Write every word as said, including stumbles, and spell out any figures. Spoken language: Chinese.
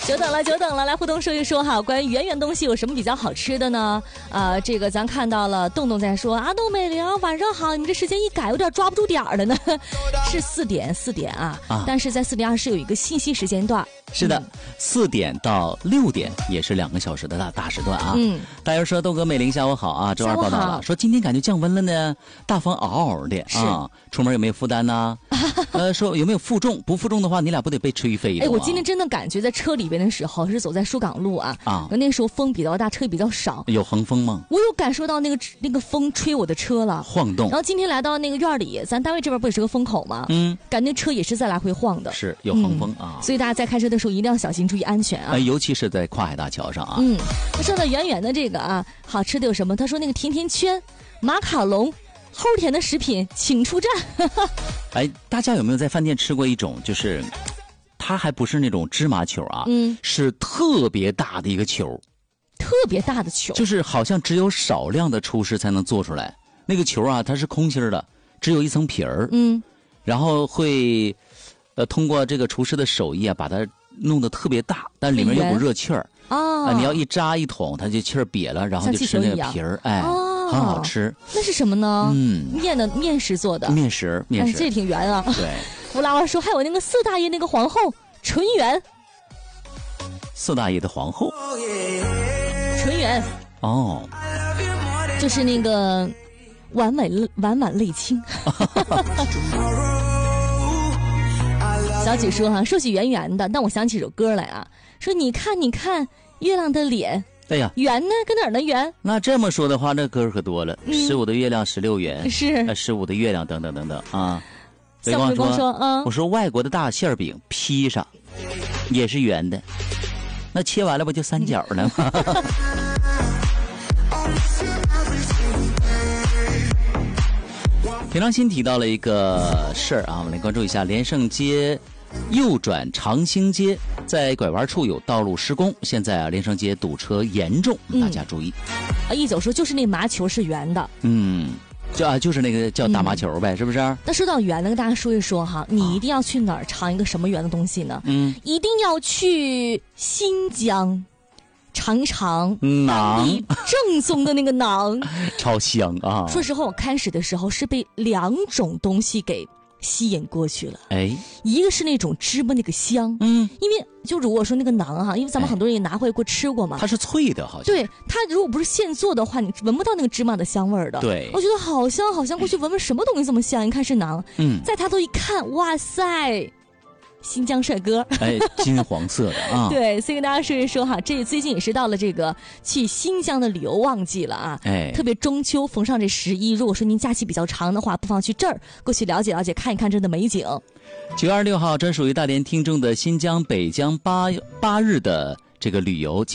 久等了，久等了，来互动说一说哈，关于圆圆东西有什么比较好吃的呢？呃，这个咱看到了，洞洞在说阿东美玲晚上好，你们这时间一改有点抓不住点儿了呢，是四点四点啊，啊但是在四点二十有一个信息时间段。 是的，四、嗯、点到六点也是两个小时的大大时段啊。嗯，大家说豆哥美玲下午好啊，周二报道了，说今天感觉降温了呢，大风嗷嗷的啊，出门有没有负担呢？呃，说有没有负重？不负重的话，你俩不得被吹飞的、啊？哎， 我今天真的感觉在车里边的时候是走在疏港路啊，啊，那个时候风比较大，车也比较少。 有横风吗？ 我有感受到那个那个风吹我的车了， 晃动。 然后今天来到那个院里，咱单位这边不也是个风口吗？嗯，感觉车也是在来回晃的， 是有横风啊、 嗯。所以大家在开车的时候一定要小心，注意安全啊。 呃，尤其是在跨海大桥上啊。 嗯，他说到圆圆的这个啊，好吃的有什么？他说那个甜甜圈、马卡龙。齁甜的食品请出战。 哎，大家有没有在饭店吃过一种，就是它还不是那种芝麻球啊，嗯，是特别大的一个球， 特别大的球， 就是好像只有少量的厨师才能做出来。那个球啊，它是空心的，只有一层皮儿，嗯，然后会呃通过这个厨师的手艺啊，把它弄得特别大，但里面有股热气儿啊、呃，你要一扎一捅，它就气儿瘪了，然后就吃那个皮儿，哎。哦很好吃， 那是什么呢？嗯，面的面食做的面食，面食， 哎、这挺圆啊。 对， 弗拉娃说还有那个四大爷那个皇后纯圆， 四大爷的皇后纯圆哦， 就是那个婉婉婉婉泪清。小曲说哈，说起圆圆的，但我想起首歌来啊，说你看你看月亮的脸。 哎呀， 圆呢？跟哪儿呢？圆？ 那这么说的话，那歌可多了。十五的月亮，十六圆， 是十五的月亮，等等等等啊。 小光说，说嗯， 我说外国的大馅饼披上也是圆的，那切完了不就三角了吗？平常心提到了一个事儿啊，我们来关注一下连胜街。右转长兴街，在拐弯处有道路施工，现在啊连胜街堵车严重，大家注意。 啊，一九说就是那麻球是圆的， 嗯，就啊就是那个叫大麻球呗，嗯、是不是？ 那说到圆，跟大家说一说哈，你一定要去哪儿尝一个什么圆的东西呢？嗯，一定要去新疆。尝一尝馕， 正宗的那个馕， 超香啊！ 说实话，我开始的时候是被两种东西给吸引过去了。哎，一个是那种芝麻那个香，嗯，因为就如果说那个馕哈，因为咱们很多人也拿回来过吃过嘛， 它是脆的，好像对它如果不是现做的话，你闻不到那个芝麻的香味儿的。 对， 我觉得好香好香，过去闻闻什么东西这么香？一看是馕，嗯，再抬头一看，哇塞！新疆帅哥， 哎，金黄色的啊， 对，所以跟大家说一说哈，这最近也是到了这个去新疆的旅游旺季了啊，哎，特别中秋逢上这十一，如果说您假期比较长的话，不妨去这儿过去了解了解，看一看这的美景。 九月二十六号，专属于大连听众的新疆北疆八八日的这个旅游。